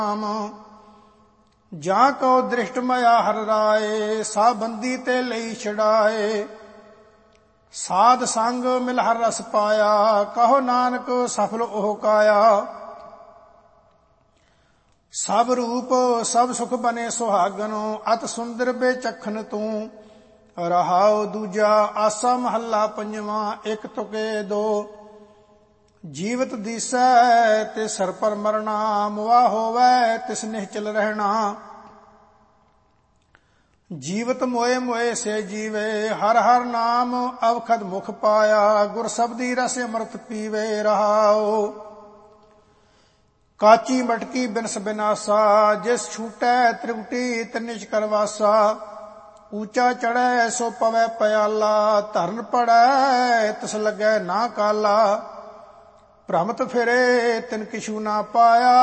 ਜਾਂ ਕਉ ਦ੍ਰਿਸ਼ਟ ਮਇਆ ਹਰ ਰਾਏ, ਸਾ ਬੰਦੀ ਤੇ ਲਈ ਛਡਾਏ। ਸਾਧ ਸੰਗ ਮਿਲ ਹਰ ਰਸ ਪਾਇਆ, ਕਹੋ ਨਾਨਕ ਸਫਲ ਉਹ ਕਾਇਆ। ਸਭ ਰੂਪ ਸਭ ਸੁਖ ਬਨੇ ਸੁਹਾਗਨ, ਅਤ ਸੁੰਦਰ ਬੇਚਖਨ ਤੂੰ। ਰਹਾਉ ਦੂਜਾ ਆਸਾ ਮਹੱਲਾ ਪੰਜਵਾਂ, ਇੱਕ ਤੁਕੇ ਦੋ। ਜੀਵਤ ਦੀਸੈ ਤੇ ਸਰ ਪਰ ਮਰਨਾ, ਮੁਆ ਹੋਵੈ ਤਿਸ ਨਿਹਚਲ ਰਹਿਣਾ। ਜੀਵਤ ਮੋਏ ਮੋਏ ਸੇ ਜੀਵੇ, ਹਰ ਹਰ ਨਾਮ ਅਵਖਦ ਮੁਖ ਪਾਇਆ। ਗੁਰ ਸਬਦੀ ਰਸ ਅੰਮ੍ਰਿਤ ਪੀਵੇ ਰਹਾਉ। ਕਾਚੀ ਮਟਕੀ ਬਿਨਸ ਬਿਨਾਸਾ, ਜਿਸ ਛੂਟੈ ਤ੍ਰਿਵਟੀ ਤਿਨਿਛ ਕਰਵਾਸਾ। ਊਚਾ ਚੜੈ ਸੋ ਪਵੈ ਪਿਆਲਾ, ਧਰਨ ਪੜੈ ਤਿਸ ਲੱਗੈ ਨਾ ਕਾਲਾ। ਭ੍ਰਮਤ ਫਿਰੇ ਤਿਨ ਕਿਛੂ ਨਾ ਪਾਇਆ,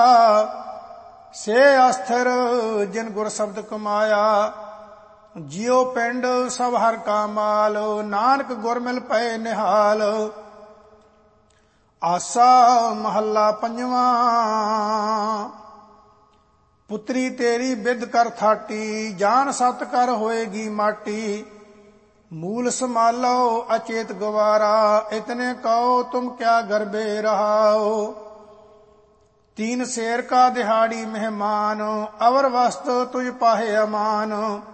ਸੇ ਅਸਥਿਰ ਜਿਨ ਗੁਰ ਸ਼ਬਦ ਕਮਾਇਆ। ਜਿਉ ਪਿੰਡ ਸਭ ਹਰ ਕਾ ਮਾਲ, ਨਾਨਕ ਗੁਰ ਮਿਲ ਪਏ ਨਿਹਾਲ। ਆਸਾ ਮਹੱਲਾ ਪੰਜਵਾਂ। ਪੁੱਤਰੀ ਤੇਰੀ ਬਿਦ ਕਰ ਥਾਟੀ, ਜਾਨ ਸਤ ਕਰ ਹੋਏਗੀ ਮਾਟੀ। ਮੂਲ ਸੰਭਾਲੋ ਅਚੇਤ ਗਵਾਰਾ, ਇਤਨੇ ਕਹੋ ਤੁਮ ਕਿਆ ਗਰਬੇ ਰਹਾਓ। तीन शेर का दिहाड़ी मेहमान, अवर वस्त तुझ पाहे अमान।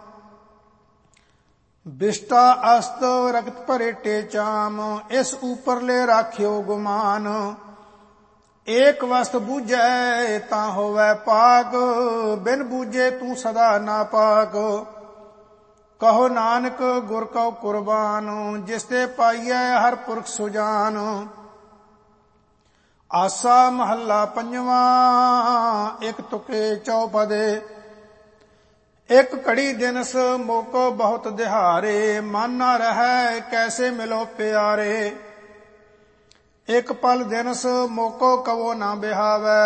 बिष्टा अस्त रक्त परेटे चाम, इस ऊपर ले राख्यो गुमान। एक वस्त बूझे ता होवै पाक, बिन बूझे तू सदा नापाक। कहो नानक गुर कौ कुर्बान, जिसते पाइयै हर पुरख सुजान। आसा महला पंजवा, एक तुके चौपदे। एक कड़ी दिनस मोको बहुत दिहारे, मन न रहै कैसे मिलो प्यारे। एक पल दिनस मोको कवो न बिहावै,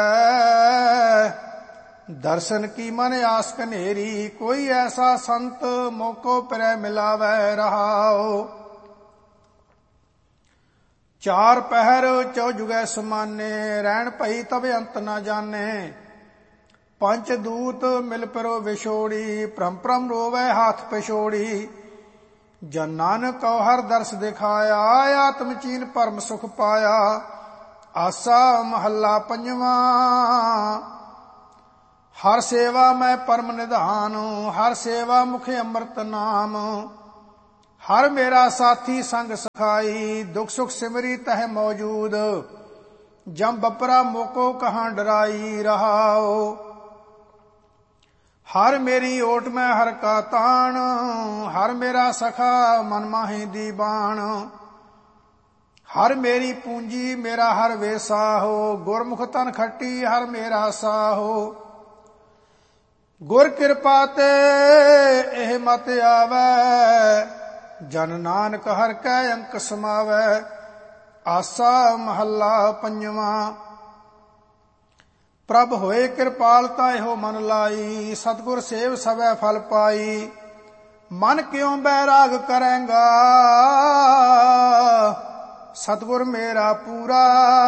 दर्शन की मन आस कनेरी। कोई ऐसा संत मोको पिरै मिलावै रहाओ। चार पहर चौजुगै समाने, रैन भई तब अंत न जाने। पंच दूत मिल परो विछोड़ी, भ्रम भ्रम रोवै हाथ पिछोड़ी। जन नानक कौ हर दर्श दिखाया, आत्म चीन परम सुख पाया। आसा महला पंजवा। हर सेवा मैं परम निधान, हर सेवा मुखे अमृत नाम। हर मेरा साथी संग सखाई, दुख सुख सिमरी तह मौजूद। जम बपरा मोको कहाँ डराई रहाओ। हर मेरी ओट में हर का तान, हर मेरा सखा मन माही दीवान। हर मेरी पूंजी मेरा हर वेसा हो, गुरमुख तन खट्टी हर मेरा साहो। गुर कृपा ते एह मत आवै, जन नानक हर कै अंक समावै। आसा महला पंजवा। प्रभ होए कृपाल ताहो मन लाई, सतगुर सेव सवै फल पाई। मन क्यों बैराग करेंगा, सतगुर मेरा पूरा।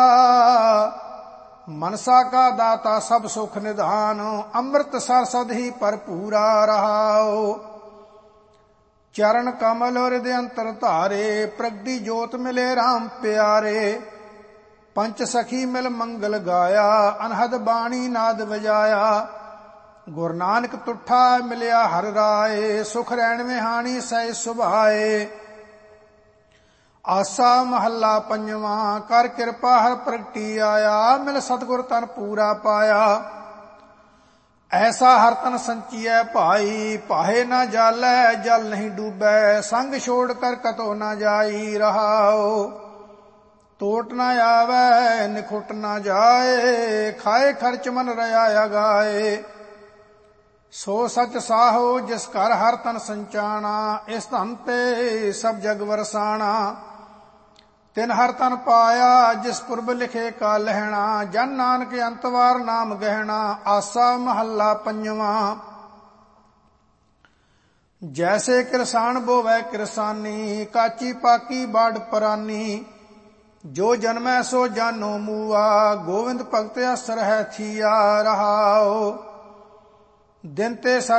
मनसा का दाता सब सुख निधान, अमृत सर सद ही भरपूरा रहाओ। चरण कमल हृदय अंतर धारे, प्रगति जोत मिले राम प्यारे। पंच सखी मिल मंगल गाया, अनहद बाणी नाद बजाया। गुरु नानक तुठा मिलिया हर राय, सुख रैन में हानि सह सुभाए। आसा महला पंजवा। कर कृपा हर प्रगटी आया, मिल सतगुर तन पूरा पाया। ऐसा हर तन संचिय भाई, पाहे न जालै जल नहीं डूबै। संग छोड़ कर कतो न जाई रहाओ। टोट न आवे निखुट न जाए, खाए खर्च मन रया अगाए। सो सच साहो जिस कर हर तन संचाना, इस धन ते सब जग वरसाना। तिन हर तन पाया जिस पुरब लिखे का लहना, जन नानक अंतवार नाम गहना। आसा महला पंजवा। जैसे किरसान बोवै किरसानी, काची पाकी बाड़ परानी। ਜੋ ਜਨਮੈ ਸੋ ਜਾਨੋ ਮੂਆ, ਗੋਵਿੰਦ ਭਗਤ ਅਸਰ ਹੈ ਥੀਆ ਰਹਾਓ। ਦਿਨ ਤੇ